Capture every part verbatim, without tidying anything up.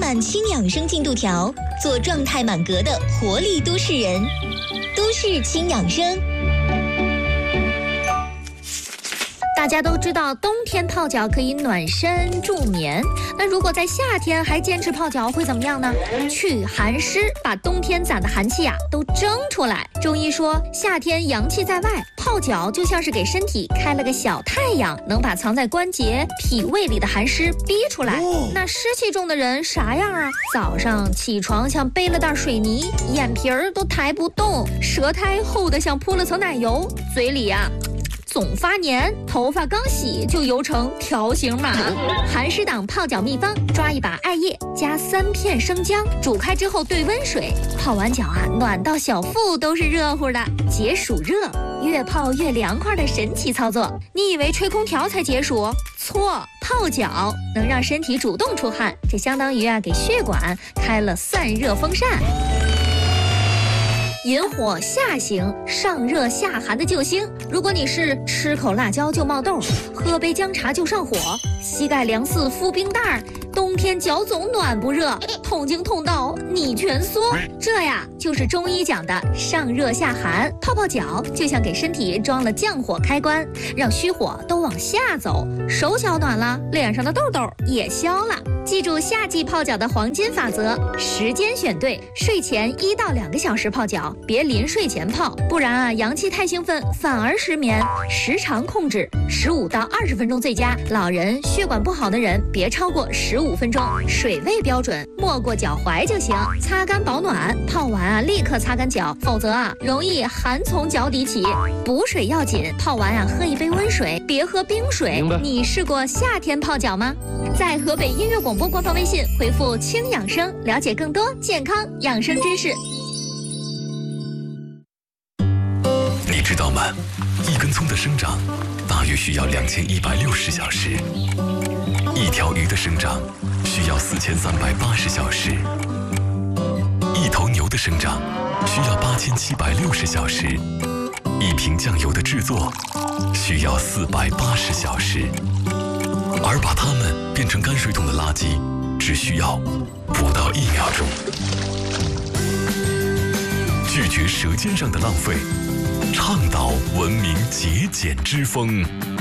满轻养生进度条，做状态满格的活力都市人。都市轻养生。 大家都知道，冬天泡脚可以暖身助眠。那如果在夏天还坚持泡脚，会怎么样呢？去寒湿，把冬天攒的寒气啊都蒸出来。中医说，夏天阳气在外，泡脚就像是给身体开了个小太阳，能把藏在关节、脾胃里的寒湿逼出来。哦、那湿气重的人啥样啊？早上起床像背了袋水泥，眼皮儿都抬不动，舌苔厚得像铺了层奶油，嘴里啊总发黏，头发刚洗就油成条形码。寒湿党泡脚秘方：抓一把艾叶，加三片生姜，煮开之后兑温水，泡完脚啊，暖到小腹都是热乎的，解暑热，越泡越凉快的神奇操作。你以为吹空调才解暑？错，泡脚能让身体主动出汗，这相当于啊给血管开了散热风扇。引火下行，上热下寒的救星。如果你是吃口辣椒就冒痘，喝杯姜茶就上火，膝盖凉似敷冰袋，冬天脚总暖不热，痛经痛到你蜷缩，这呀就是中医讲的上热下寒。泡泡脚就像给身体装了降火开关，让虚火都往下走，手脚暖了，脸上的痘痘也消了。记住夏季泡脚的黄金法则：时间选对，睡前一到两个小时泡脚，别临睡前泡，不然啊阳气太兴奋反而失眠。时长控制十五到二十分钟最佳，老人、血管不好的人别超过十五分钟。水位标准没过脚踝就行，擦干保暖，泡完啊立刻擦干脚，否则啊容易寒从脚底起。补水要紧，泡完啊喝一杯温水，别喝冰水。你试过夏天泡脚吗？在河北音乐广播官方微信回复轻养生，了解更多健康养生知识。 你知道吗？一根葱的生长大约需要两千一百六十小时，一条鱼的生长需要四千三百八十小时，一头牛的生长需要八千七百六十小时，一瓶酱油的制作需要四百八十小时，而把它们变成泔水桶的垃圾只需要不到一秒钟。拒绝舌尖上的浪费，倡导文明节俭之风。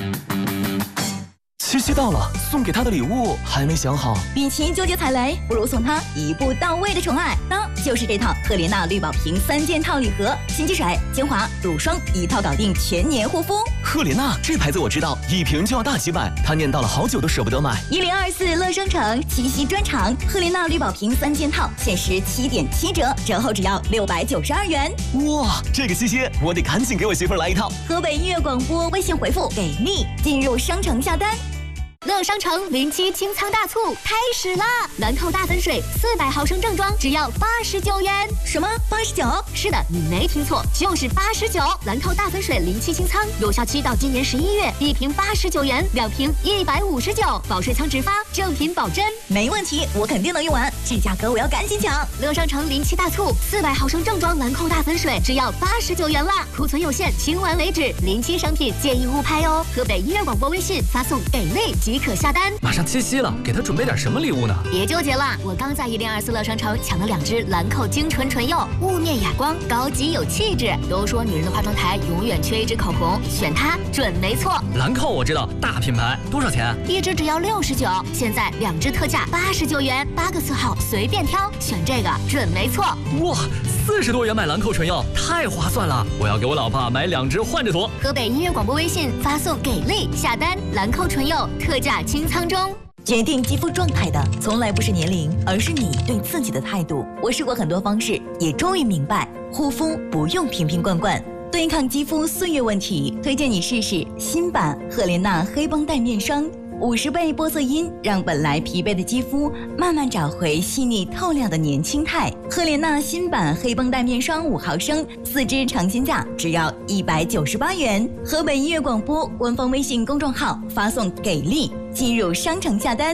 七夕到了，送给他的礼物还没想好。 与其纠结踩雷，不如送他一步到位的宠爱。那就是这套赫莲娜绿宝瓶三件套礼盒，新机水、精华、乳霜一套搞定全年护肤。 赫莲娜这牌子我知道，一瓶就要大几百，他念叨了好久都舍不得买。 一零二四乐商城七夕专场，赫莲娜绿宝瓶三件套限时七点七折，折后只要六百九十二元。 哇，这个七夕我得赶紧给我媳妇儿来一套。 河北音乐广播微信回复给力，进入商城下单。乐商城零七清仓大促开始啦！兰蔻大粉水四百毫升正装只要八十九元。什么？八十九？是的，你没听错，就是八十九。兰蔻大粉水零七清仓有效期到今年十一月，一瓶八十九元，两瓶一百五十九，保税仓直发，正品保真。没问题，我肯定能用完，这价格我要赶紧抢！乐商城零七大促，四百毫升正装兰蔻大粉水只要八十九元啦，库存有限，清完为止。零七商品建议勿拍哦。河北音乐广播微信发送给力即可下单。 马上七夕了，给他准备点什么礼物呢？ 别纠结了，我刚在一零二四乐商城抢了两支兰蔻精纯唇釉，雾面哑光，高级有气质。都说女人的化妆台永远缺一支口红，选它准没错。 兰蔻我知道，大品牌，多少钱？ 一支只要六十九，现在两支特价八十九元，八个色号随便挑，选这个准没错。 哇，四十多元买兰蔻唇釉，太划算了！我要给我老婆买两支换着涂。 河北音乐广播微信发送给力下单，兰蔻唇釉特价清仓中。决定肌肤状态的从来不是年龄，而是你对自己的态度。我试过很多方式，也终于明白，护肤不用瓶瓶罐罐。对抗肌肤岁月问题，推荐你试试新版赫莲娜黑绷带面霜。五十倍玻色因让本来疲惫的肌肤慢慢找回细腻透亮的年轻态。赫莲娜新版黑绷带面霜五毫升，四支尝鲜价只要一百九十八元。河北音乐广播官方微信公众号发送给力，进入商城下单。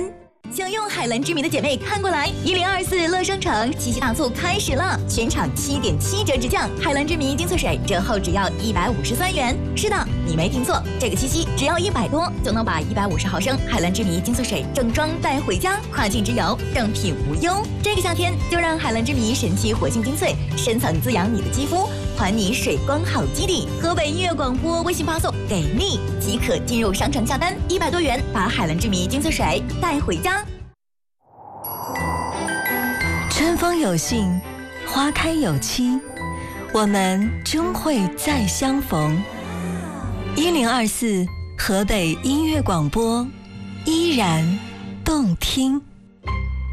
想用海蓝之谜的姐妹看过来，一零二四乐商城七夕大促开始了，全场七点七折直降，海蓝之谜精粹水折后只要一百五十三元。是的，你没听错，这个七夕只要一百多就能把一百五十毫升海蓝之谜精粹水正装带回家，跨境直邮，正品无忧。这个夏天就让海蓝之谜神奇活性精粹深层滋养你的肌肤，还你水光好基底。河北音乐广播微信发送给力即可进入商城下单，一百多元把海蓝之谜精粹水带回家。 春风有信，花开有期，我们终会再相逢。一零二四河北音乐广播，依然动听。